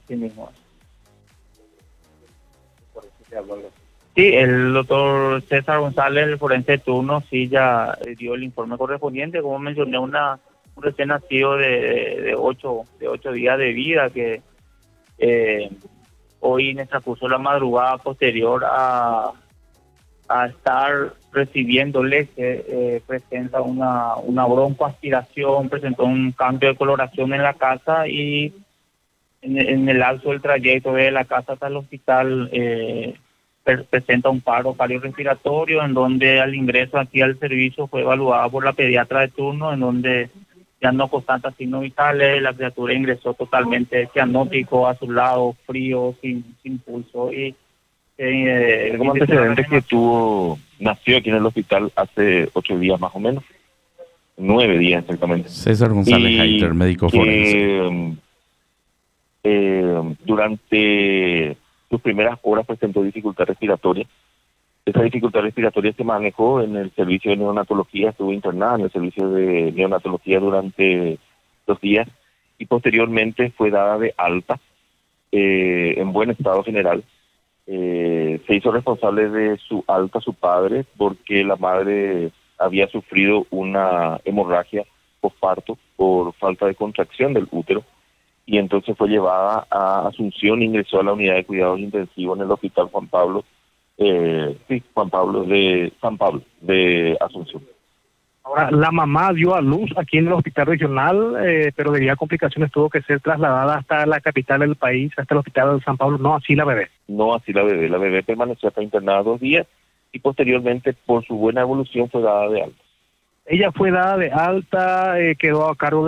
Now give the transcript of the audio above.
Así mismo. Por eso se habló. Sí, el doctor César González, el forense de turno, sí ya dio el informe correspondiente. Como mencioné, un recién nacido de 8 días de vida que hoy en el transcurso de la madrugada posterior a estar recibiendo leche, presenta una broncoaspiración, presentó un cambio de coloración en la casa y en el lapso del trayecto de la casa hasta el hospital presenta un paro cardiorrespiratorio, en donde al ingreso aquí al servicio fue evaluada por la pediatra de turno, en donde ya no constata signos vitales, la criatura ingresó totalmente cianótico, azulado, frío, sin pulso y como antecedente que nació aquí en el hospital hace 8 días más o menos, 9 días exactamente. César González Haiter, médico forense. Durante sus primeras horas presentó dificultad respiratoria. Esa dificultad respiratoria se manejó en el servicio de neonatología, estuvo internada en el servicio de neonatología durante 2 días y posteriormente fue dada de alta en buen estado general. Se hizo responsable de su alta su padre porque la madre había sufrido una hemorragia posparto por falta de contracción del útero y entonces fue llevada a Asunción, ingresó a la unidad de cuidados intensivos en el hospital Juan Pablo de Asunción. Ahora, la mamá dio a luz aquí en el hospital regional, pero debido a complicaciones tuvo que ser trasladada hasta la capital del país, hasta el hospital de San Pablo, no así la bebé. No así la bebé permaneció hasta internada 2 días y posteriormente por su buena evolución fue dada de alta. Ella fue dada de alta, quedó a cargo